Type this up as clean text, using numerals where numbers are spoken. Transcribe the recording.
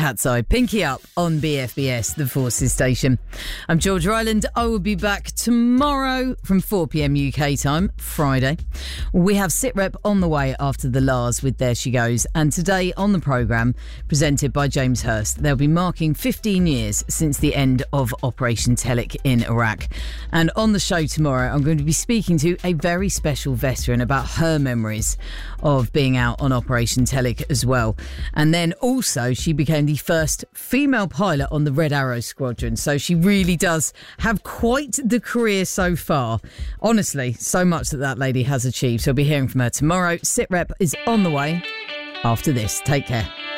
Cat's Eye, Pinky Up on BFBS, the Forces station. I'm Georgia Island. I will be back tomorrow from 4pm UK time, Friday. We have SitRep on the way after the Lars with There She Goes. And today on the programme, presented by James Hurst, they'll be marking 15 years since the end of Operation Telic in Iraq. And on the show tomorrow, I'm going to be speaking to a very special veteran about her memories of being out on Operation Telic as well. And then also she became the first female pilot on the Red Arrow Squadron. So she really does have quite the career so far. Honestly, so much that lady has achieved. So I'll be hearing from her tomorrow. SitRep is on the way after this. Take care.